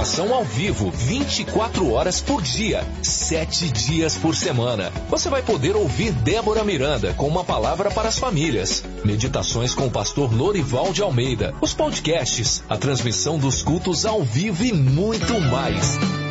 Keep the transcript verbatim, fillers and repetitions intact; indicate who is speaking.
Speaker 1: programação ao vivo, vinte e quatro horas por dia, sete dias por semana. Você vai poder ouvir Débora Miranda com uma palavra para as famílias, meditações com o pastor Lorival de Almeida, os podcasts, a transmissão dos cultos ao vivo e muito mais.